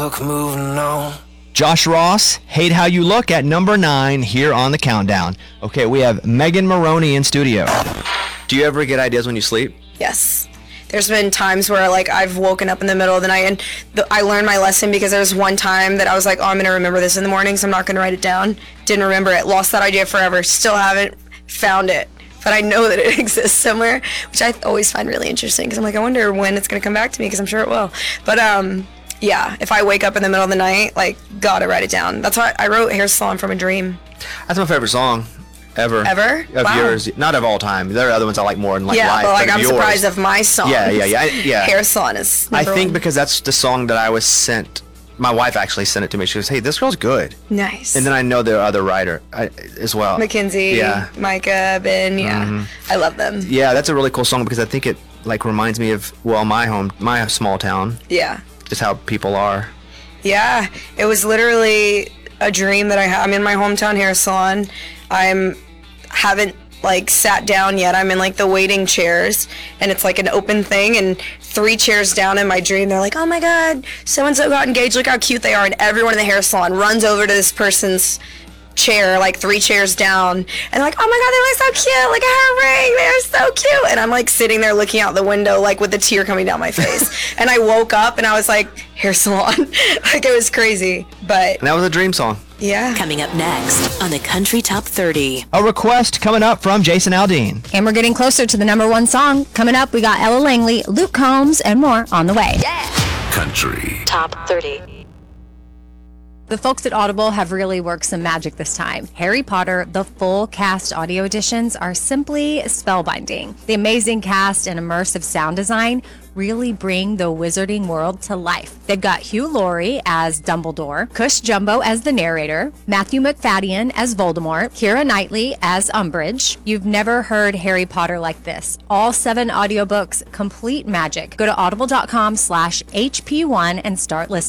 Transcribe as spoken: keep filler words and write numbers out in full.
Look, moving on. Josh Ross, Hate How You Look at number nine here on the countdown. Okay, we have Megan Maroney in studio. Do you ever get ideas when you sleep? Yes. There's been times where like I've woken up in the middle of the night and the, I learned my lesson because there was one time that I was like, oh, I'm going to remember this in the morning, so I'm not going to write it down. Didn't remember it. Lost that idea forever. Still haven't found it. But I know that it exists somewhere, which I always find really interesting because I'm like, I wonder when it's going to come back to me because I'm sure it will. But um, yeah, if I wake up in the middle of the night, like, gotta write it down. That's why I wrote Hair Salon from a Dream. That's my favorite song ever. Ever? Of Wow. yours. Not of all time. There are other ones I like more in like yeah, life. but like but I'm yours. surprised of my song. Yeah, yeah, yeah. I, yeah. Hair Salon is I number think one. because that's the song that I was sent. My wife actually sent it to me. She goes, hey, this girl's good. Nice. And then I know there are other writer I, as well. Mackenzie, Yeah. Micah, Ben, yeah. Mm-hmm. I love them. Yeah, that's a really cool song because I think it like reminds me of, well, my home, my small town. Yeah. Just how people are. Yeah, it was literally a dream that I had. I'm in my hometown hair salon. I'm haven't like sat down yet. I'm in like the waiting chairs, and it's like an open thing. And three chairs down in my dream, they're like, "Oh my God, so and so got engaged. Look how cute they are!" And everyone in the hair salon runs over to this person's chair, like three chairs down, and like, "Oh my God, they look so cute! Look at her ring. They're so cute!" And I'm like sitting there looking out the window, like with a tear coming down my face. And I woke up and I was like, hair salon. Like it was crazy, but And that was a dream song. yeah. Coming up next on the Country Top thirty. A request coming up from Jason Aldean. And we're getting closer to the number one song. Coming up, we got Ella Langley, Luke Combs, and more on the way. Country. Top thirty. The folks at Audible have really worked some magic this time. Harry Potter, the full cast audio editions are simply spellbinding. The amazing cast and immersive sound design really bring the wizarding world to life. They've got Hugh Laurie as Dumbledore, Cush Jumbo as the narrator, Matthew McFadden as Voldemort, Keira Knightley as Umbridge. You've never heard Harry Potter like this. All seven audiobooks, complete magic. Go to audible.com slash HP1 and start listening.